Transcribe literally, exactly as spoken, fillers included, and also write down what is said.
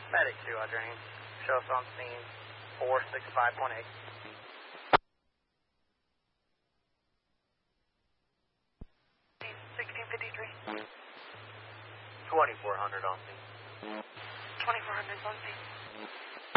Medic two, I drain. Show us on scene four six five point eight. sixteen fifty-three. twenty-four hundred on scene. twenty-four hundred on scene.